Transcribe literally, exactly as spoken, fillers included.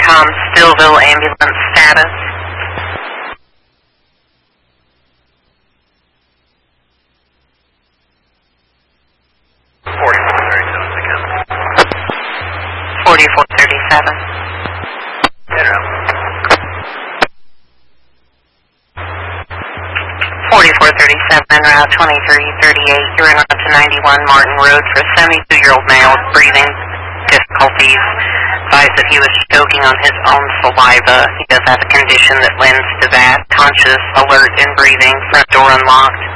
Com, Stillville ambulance status. forty-four thirty-seven, again. forty-four thirty-seven. forty-four thirty-seven, Route twenty-three thirty-eight, you're in to ninety-one Martin Road for a seventy-two-year-old male with breathing difficulties. Advised that he was choking on his own saliva. He does have a condition that lends to that. Conscious, alert, and breathing. Front door unlocked.